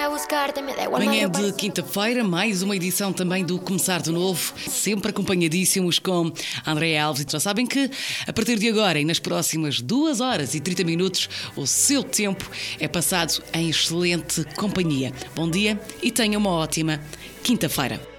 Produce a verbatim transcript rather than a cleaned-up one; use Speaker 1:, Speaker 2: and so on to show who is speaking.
Speaker 1: a buscarte, me da igual.
Speaker 2: Manhã de quinta-feira, mais uma edição também do Começar de Novo, sempre acompanhadíssimos com André Alves. E já sabem que a partir de agora e nas próximas duas horas e trinta minutos, o seu tempo é passado em excelente companhia. Bom dia e tenha uma ótima quinta-feira.